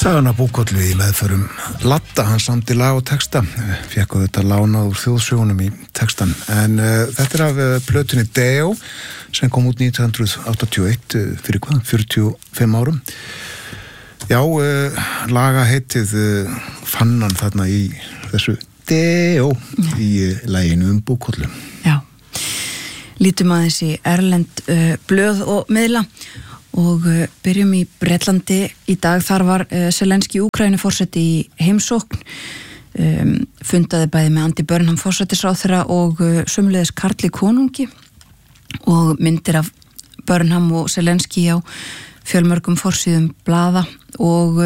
Sagan af Búkollu í meðförum Latta, hann samdi lag og texta, fékk þetta lánað úr þjóðsögunum í textan, en þetta af plötunni Deo sem kom út 1981 fyrir 45 árum. Já, laga heitið fann hann þarna í þessu Deo í laginu Búkollu. Já, lítum aðeins í erlend blöð og miðla og byrjum í Bretlandi í dag. Þar var Zelenski Úkraínuforseti í heimsókn, fundaði bæði með Andy Burnham forsætisráðherra og sömuleiðis Karli konungi og myndir af Burnham og Zelenski á fjölmörgum forsíðum blaða og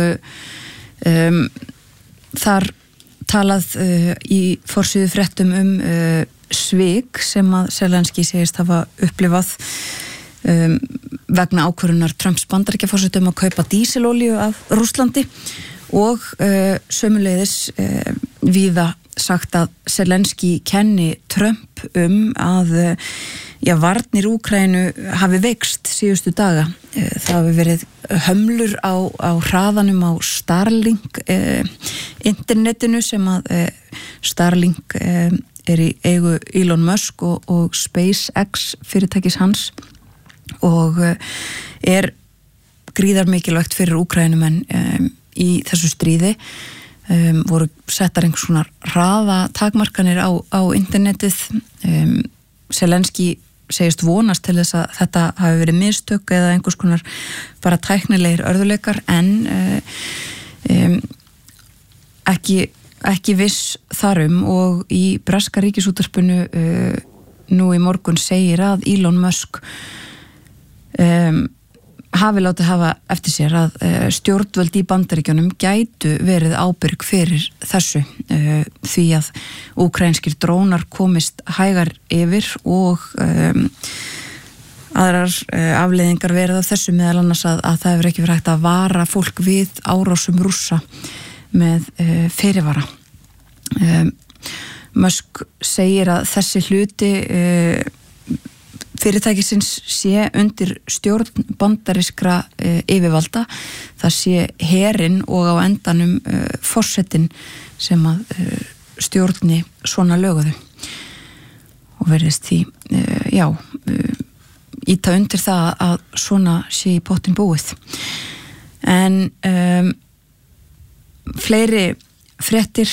þar talað í forsíðu fréttum svik sem að Zelenski segist hafa upplifað vegna ákvörunar Trumps Bandaríkjaforseta að kaupa dísilolíu af Rússlandi og sömuleiðis víða sagt að Zelenski kenni Trump að varnir Úkraínu hafi veikst síðustu daga. Það hafi verið hömlur á hraðanum á Starlink internetinu sem að Starlink er í eigu Elon Musk og SpaceX fyrirtækis hans og er gríðar mikilvægt fyrir Úkraínumenn í þessu stríði. Voru settar einhvers konar hraða takmarkanir á internetið. Zelenski segist vonast til þess að þetta hafi verið mistök eða einhvers konar bara tæknilegir örðuleikar en ekki viss þarum og í breska ríkisútvarpinu nú í morgun segir að Elon Musk hafi látið hafa eftir sér að stjórnvöld í Bandaríkjunum gætu verið ábyrg fyrir þessu því að úkraínskir drónar komist hægar yfir og aðrar afleiðingar verið af þessu meðal annars að það hefur ekki verið hægt að vara fólk við árásum Rússa með fyrirvara. Musk segir að þessi hluti fyrirtækisins sé undir stjórn bandarískra yfirvalda, það sé herinn og á endanum forsetinn sem að stjórni svona löguðu og verðist því íta undir það að svona sé í pottin búið. En fleiri fréttir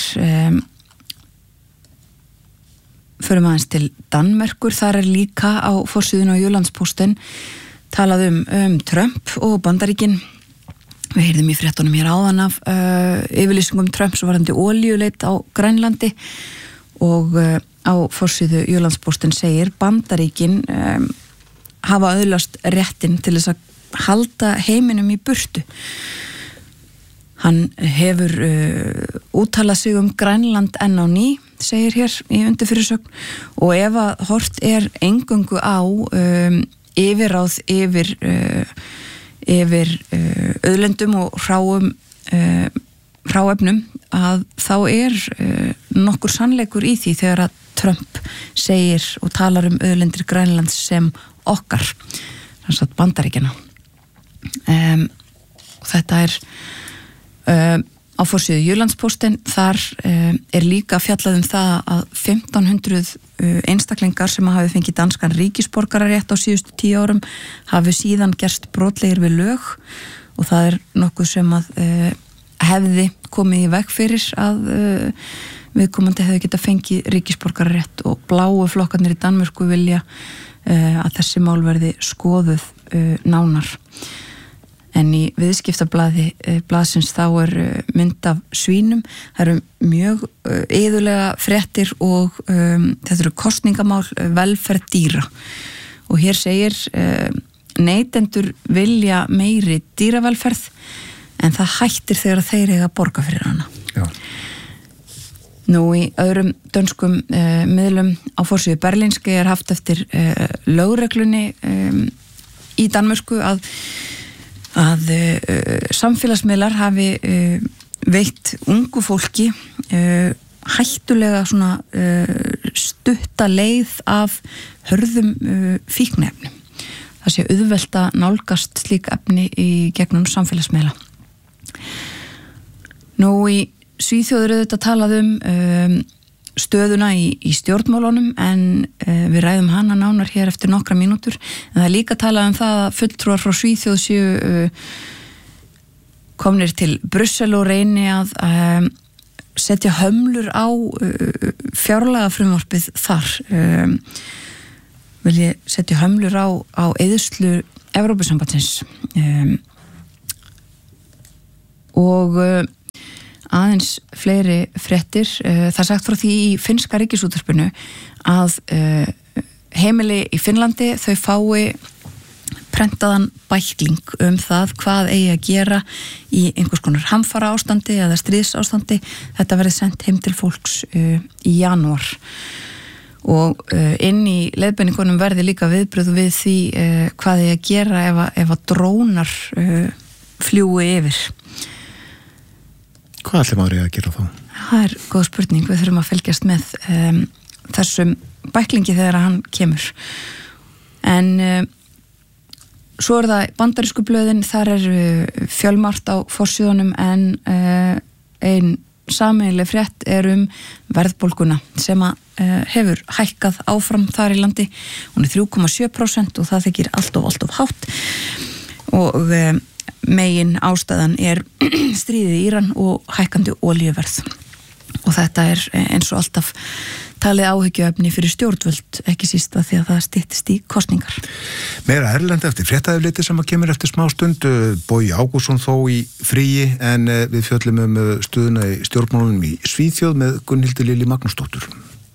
förum aðeins til Danmerkur, þar er líka á forsíðunni á Jyllands-Posten talað Trump og Bandaríkin. Við heyrðum í fréttunum hér áðan af yfirlýsingum Trumps varðandi olíuleit á Grænlandi og á forsíðu Jyllands-Posten segir Bandaríkin hafa öðlast réttinn til þess að halda heiminum í burtu. Hann hefur úttalað sig Grænland enn á ný, segir hér í undirfyrirsögn og ef að hort er eingöngu á yfirráð yfir auðlendum og hráefnum að þá er nokkur sannleikur í því þegar að Trump segir og talar auðlendir Grænlands sem okkar, þannig að Bandaríkjanna. Þetta er á forsíðu Jyllands-Posten, þar er líka fjallað það að 1500 einstaklingar sem hafi fengið danskan ríkisborgararétt á síðustu 10 árum hafi síðan gerst brotlegir við lög og það er nokkuð sem að hefði komið í veg fyrir að viðkomandi hefði getað fengið ríkisborgararétt og bláu flokkarnir í Danmörku vilja að þessi mál verði skoðuð nánar. En í viðskiptablaði blaðsins þá er mynd af svínum. Það eru mjög iðulega fréttir og þetta eru kosningamál velferð dýra. Og hér segir neytendur vilja meiri dýravelferð en það hættir þegar þeir eiga að borga fyrir hana. Já. Nú í öðrum dönskum miðlum á forsíðu Berlínske er haft eftir lögreglunni í Danmörku að samfélagsmiðlar hafi veitt ungu fólki hættulega svona stutta leið af hörðum fíkniefnum. Það sé auðvelt að nálgast slík efni í gegnum samfélagsmiðla. Nú í Svíþjóður auðvitað talað stöðuna í stjórnmálunum en við ræðum hana nánar hér eftir nokkra mínútur en það líka talað það að fulltrúar frá Svíþjóð séu komnir til Brussel og reyni að setja hömlur á fjárlagafrumvarpið þar vil ég setja hömlur á eyðslu Evrópusambandsins og aðeins fleiri fréttir það er sagt frá því í finnska ríkisútvarpinu að heimili í Finnlandi þau fái prentaðan bækling það hvað eigi að gera í einhvers konar hamfara ástandi eða stríðsástandi þetta verði sendt heim til fólks í janúar og inn í leiðbeiningunum verði líka viðbröð við því hvað eigi að gera ef að drónar fljúi yfir. Hvað ætlum maður að gera þá? Það er góð spurning, við þurfum að fylgjast með þessum bæklingi þegar hann kemur. En svo er það bandarísku blöðin, þar fjölmargt á forsíðunum en ein sameiginleg frétt er verðbólguna sem hefur hækkað áfram þar í landi. Hún er 3,7% og það þykir allt of hátt og megin ástæðan er stríðið í Íran og hækkandi olíuverð og þetta er eins og alltaf talið áhyggjuefni fyrir stjórnvöld ekki síst að því að það styttist í kosningar. Meira erlend eftir fréttaefliti sem að kemur eftir smá stund Bogi Ágústsson þó í fríi en við fjöllum stöðuna í stjórnmálunum í Svíþjóð með Gunnhildi Lilju Magnúsdóttur.